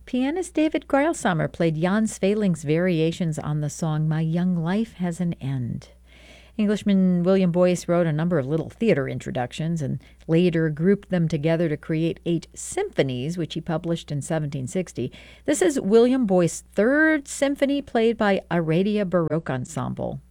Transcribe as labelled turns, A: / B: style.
A: Pianist David Greilsamer played Jan Sveling's variations on the song My Young Life Has an End. Englishman William Boyce wrote a number of little theater introductions and later grouped them together to create 8 symphonies, which he published in 1760. This is William Boyce's third symphony played by Aradia Baroque Ensemble.